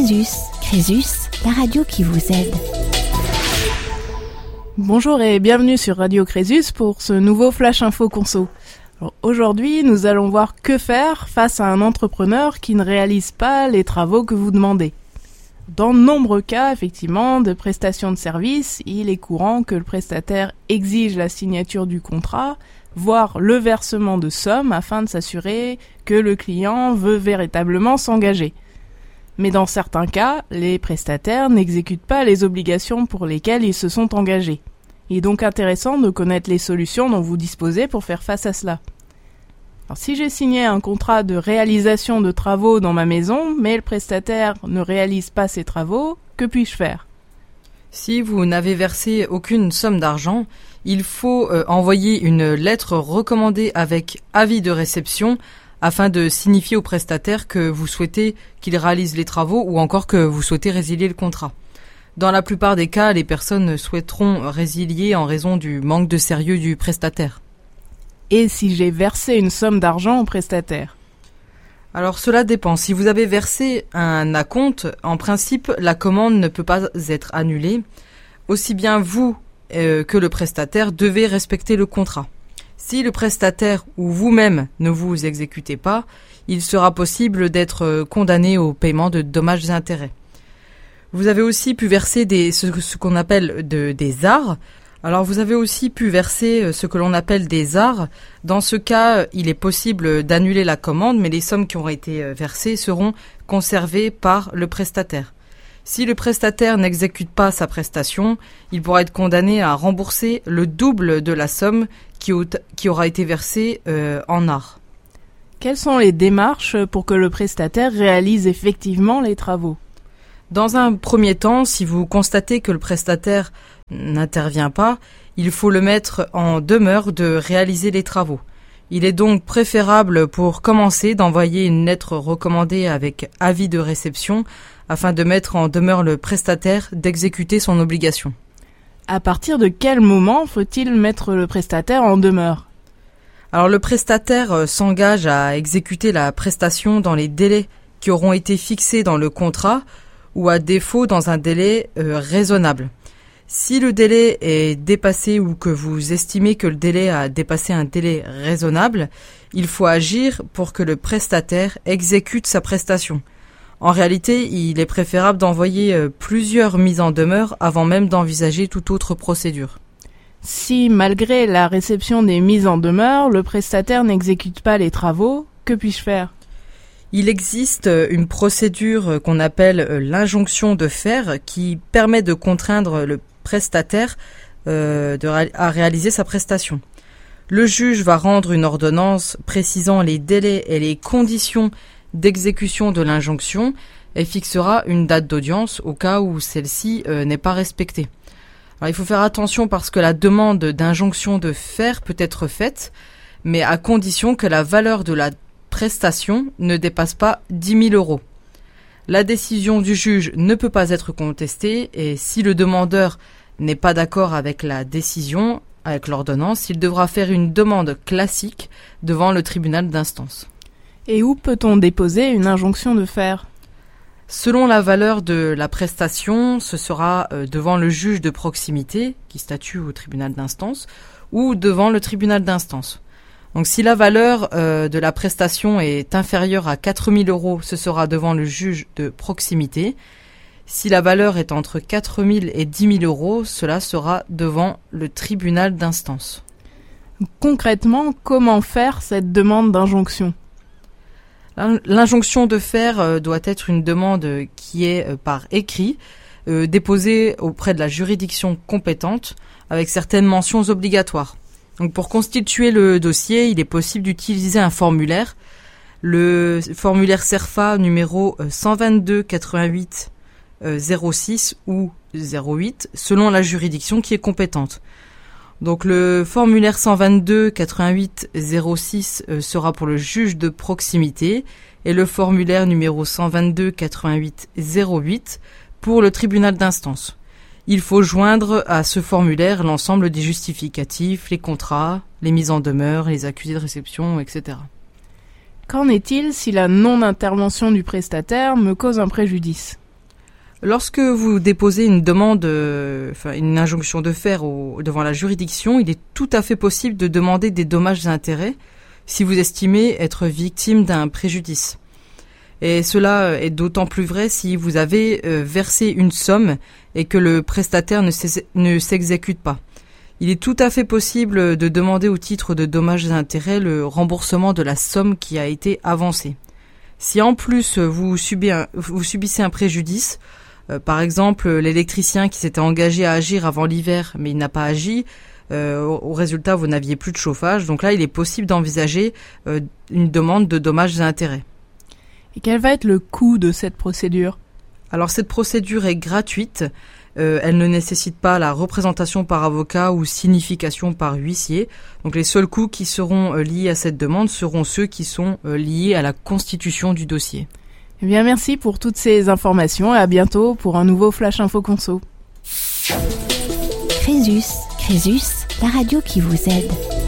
Crésus. Crésus, la radio qui vous aide. Bonjour et bienvenue sur Radio Crésus pour ce nouveau Flash Info Conso. Alors, aujourd'hui, nous allons voir que faire face à un entrepreneur qui ne réalise pas les travaux que vous demandez. Dans de nombreux cas, effectivement, de prestation de service, il est courant que le prestataire exige la signature du contrat, voire le versement de sommes afin de s'assurer que le client veut véritablement s'engager. Mais dans certains cas, les prestataires n'exécutent pas les obligations pour lesquelles ils se sont engagés. Il est donc intéressant de connaître les solutions dont vous disposez pour faire face à cela. Alors, si j'ai signé un contrat de réalisation de travaux dans ma maison, mais le prestataire ne réalise pas ses travaux, que puis-je faire ? Si vous n'avez versé aucune somme d'argent, il faut envoyer une lettre recommandée avec avis de réception afin de signifier au prestataire que vous souhaitez qu'il réalise les travaux ou encore que vous souhaitez résilier le contrat. Dans la plupart des cas, les personnes souhaiteront résilier en raison du manque de sérieux du prestataire. Et si j'ai versé une somme d'argent au prestataire ? Alors cela dépend. Si vous avez versé un acompte, en principe, la commande ne peut pas être annulée. Aussi bien vous que le prestataire devez respecter le contrat. Si le prestataire ou vous-même ne vous exécutez pas, il sera possible d'être condamné au paiement de dommages et intérêts. Vous avez aussi pu verser ce qu'on appelle des arts. Alors vous avez aussi pu verser ce que l'on appelle des arts. Dans ce cas, il est possible d'annuler la commande, mais les sommes qui auront été versées seront conservées par le prestataire. Si le prestataire n'exécute pas sa prestation, il pourra être condamné à rembourser le double de la somme qui aura été versée en art. Quelles sont les démarches pour que le prestataire réalise effectivement les travaux ? Dans un premier temps, si vous constatez que le prestataire n'intervient pas, il faut le mettre en demeure de réaliser les travaux. Il est donc préférable pour commencer d'envoyer une lettre recommandée avec avis de réception afin de mettre en demeure le prestataire d'exécuter son obligation. À partir de quel moment faut-il mettre le prestataire en demeure ? Alors le prestataire s'engage à exécuter la prestation dans les délais qui auront été fixés dans le contrat ou à défaut dans un délai raisonnable. Si le délai est dépassé ou que vous estimez que le délai a dépassé un délai raisonnable, il faut agir pour que le prestataire exécute sa prestation. En réalité, il est préférable d'envoyer plusieurs mises en demeure avant même d'envisager toute autre procédure. Si, malgré la réception des mises en demeure, le prestataire n'exécute pas les travaux, que puis-je faire ? Il existe une procédure qu'on appelle l'injonction de faire qui permet de contraindre le prestataire à réaliser sa prestation. Le juge va rendre une ordonnance précisant les délais et les conditions d'exécution de l'injonction et fixera une date d'audience au cas où celle-ci n'est pas respectée. Alors, il faut faire attention parce que la demande d'injonction de faire peut être faite, mais à condition que la valeur de la prestation ne dépasse pas 10 000 €. La décision du juge ne peut pas être contestée et si le demandeur n'est pas d'accord avec la décision, avec l'ordonnance, il devra faire une demande classique devant le tribunal d'instance. Et où peut-on déposer une injonction de faire ? Selon la valeur de la prestation, ce sera devant le juge de proximité qui statue au tribunal d'instance ou devant le tribunal d'instance. Donc si la valeur de la prestation est inférieure à 4 000 €, ce sera devant le juge de proximité. Si la valeur est entre 4 000 et 10 000 €, cela sera devant le tribunal d'instance. Concrètement, comment faire cette demande d'injonction ? L'injonction de faire doit être une demande qui est par écrit, déposée auprès de la juridiction compétente avec certaines mentions obligatoires. Donc pour constituer le dossier, il est possible d'utiliser un formulaire, le formulaire CERFA numéro 122 88 06 ou 08 selon la juridiction qui est compétente. Donc le formulaire 122 88 06 sera pour le juge de proximité et le formulaire numéro 122 88 08 pour le tribunal d'instance. Il faut joindre à ce formulaire l'ensemble des justificatifs, les contrats, les mises en demeure, les accusés de réception, etc. Qu'en est-il si la non-intervention du prestataire me cause un préjudice ? Lorsque vous déposez une demande, une injonction de faire devant la juridiction, il est tout à fait possible de demander des dommages et intérêts si vous estimez être victime d'un préjudice. Et cela est d'autant plus vrai si vous avez versé une somme et que le prestataire ne s'exécute pas. Il est tout à fait possible de demander au titre de dommages et intérêts le remboursement de la somme qui a été avancée. Si en plus vous subissez un préjudice, par exemple l'électricien qui s'était engagé à agir avant l'hiver mais il n'a pas agi, au résultat vous n'aviez plus de chauffage, donc là il est possible d'envisager une demande de dommages et intérêts. Et quel va être le coût de cette procédure ? Alors cette procédure est gratuite, elle ne nécessite pas la représentation par avocat ou signification par huissier. Donc les seuls coûts qui seront liés à cette demande seront ceux qui sont liés à la constitution du dossier. Eh bien merci pour toutes ces informations et à bientôt pour un nouveau Flash Info Conso. Crésus, la radio qui vous aide.